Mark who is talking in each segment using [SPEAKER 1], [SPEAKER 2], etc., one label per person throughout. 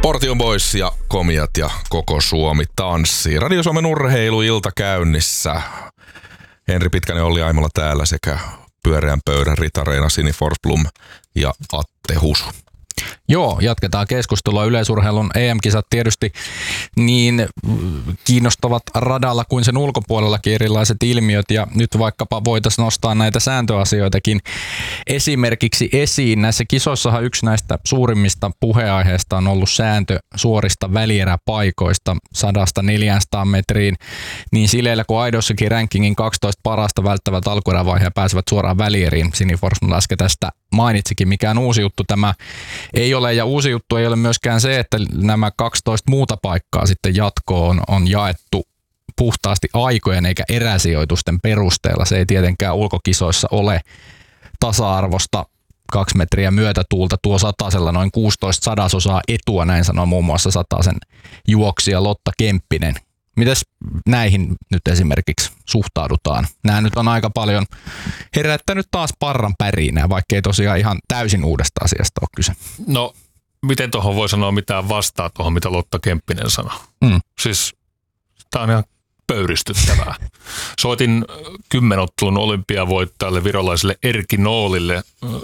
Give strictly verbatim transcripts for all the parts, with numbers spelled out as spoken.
[SPEAKER 1] Portion Boys ja Komiat ja koko Suomi tanssii. Radio Suomen urheiluilta käynnissä. Henri Pitkänen, Olli Aimola täällä sekä pyöreän pöydän ritareina Sini Forsblom ja Atte Husu.
[SPEAKER 2] Joo, jatketaan keskustelua. Yleisurheilun E M-kisat tietysti niin kiinnostavat radalla kuin sen ulkopuolellakin erilaiset ilmiöt, ja nyt vaikkapa voitaisiin nostaa näitä sääntöasioitakin esimerkiksi esiin. Näissä kisoissahan yksi näistä suurimmista puheaiheista on ollut sääntö suorista välieräpaikoista sadasta neljäänsataan metriin, niin sileillä kuin aidossakin rankingin kaksitoista parasta välttävät alkuerävaiheen pääsevät suoraan välieriin. Sini Forsman äsken tästä mainitsikin, mikään uusi juttu tämä ei ole, ja uusi juttu ei ole myöskään se, että nämä kaksitoista muuta paikkaa sitten jatkoon on jaettu puhtaasti aikojen eikä eräsijoitusten perusteella. Se ei tietenkään ulkokisoissa ole tasa-arvosta. Kaksi metriä myötätuulta tuo satasella noin kuusitoista sadasosaa etua, näin sanoo muun muassa satasen juoksija Lotta Kemppinen. Mites näihin nyt esimerkiksi suhtaudutaan? Nämä nyt on aika paljon herättänyt taas parran pärinää, vaikka ei tosiaan ihan täysin uudesta asiasta ole kyse.
[SPEAKER 3] No, miten tuohon voi sanoa mitään vastaa tuohon, mitä Lotta Kemppinen sanoi? Mm. Siis tämä on ihan pöyristyttävää. Soitin kymmenottelun olympiavoittajalle virolaiselle Erkki Noolille,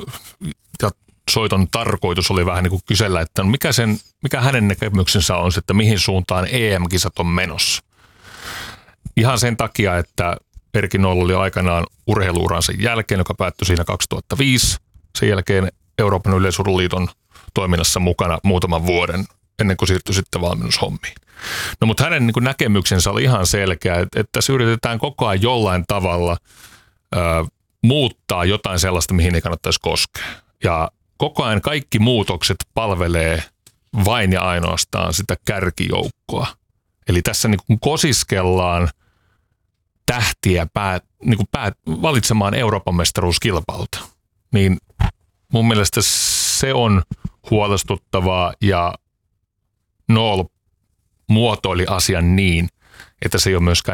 [SPEAKER 3] ja soiton tarkoitus oli vähän niin kuin kysellä, että mikä, sen, mikä hänen näkemyksensä on, että mihin suuntaan E M-kisat on menossa. Ihan sen takia, että Erkki Nool oli aikanaan urheiluuransa jälkeen, joka päättyi siinä kaksituhattaviisi. Sen jälkeen Euroopan yleisurheiluliiton toiminnassa mukana muutaman vuoden, ennen kuin siirtyi sitten valmennushommiin. No mutta hänen niin kuin näkemyksensä oli ihan selkeä, että, että tässä yritetään koko ajan jollain tavalla ö, muuttaa jotain sellaista, mihin ei kannattaisi koskea. Ja koko ajan kaikki muutokset palvelee vain ja ainoastaan sitä kärkijoukkoa. Eli tässä niin kuin kosiskellaan tähtiä pää, niin kuin pää, valitsemaan Euroopan mestaruuskilpailta. Niin mun mielestä se on huolestuttavaa, ja Nool muotoili asian niin, että se ei ole myöskään